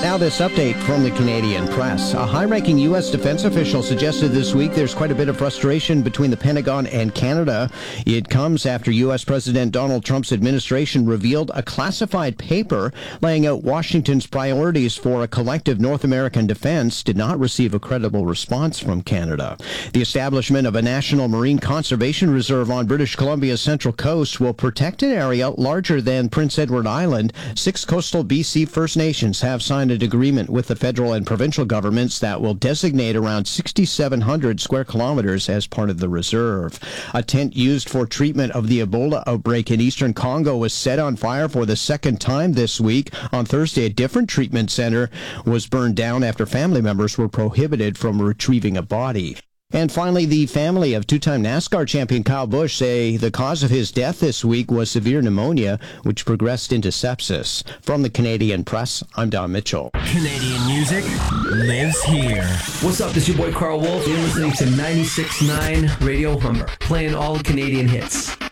now this update from the Canadian press. A high-ranking U.S. defense official suggested this week there's quite a bit of frustration between the Pentagon and Canada. It comes after U.S. President Donald Trump's administration revealed a classified paper laying out Washington's priorities for a collective North American defense did not receive a credible response from Canada. The establishment of a National Marine Conservation Reserve on British Columbia's central coast will protect an area larger than Prince Edward Island. 6 coastal BC First Nations have signed an agreement with the federal and provincial governments that will designate around 6,700 square kilometers as part of the reserve. A tent used for treatment of the Ebola outbreak in eastern Congo was set on fire for the second time this week. On Thursday, a different treatment center was burned down after family members were prohibited from retrieving a body. And finally, the family of two-time NASCAR champion Kyle Busch say the cause of his death this week was severe pneumonia, which progressed into sepsis. From the Canadian Press, I'm Don Mitchell. Canadian music lives here. What's up? This is your boy Carl Wolf. You're listening to 96.9 Radio Humber, playing all the Canadian hits.